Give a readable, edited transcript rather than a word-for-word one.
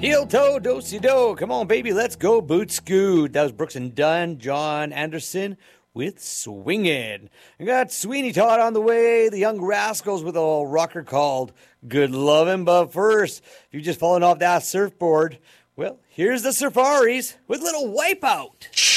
Heel toe, do-si do. Come on, baby, let's go boot scoot. That was Brooks and Dunn, John Anderson with Swingin'. I got Sweeney Todd on the way, the Young Rascals with a rocker called Good Lovin'. But first, if you've just fallen off that surfboard, well, here's the Surfaris with Little Wipeout.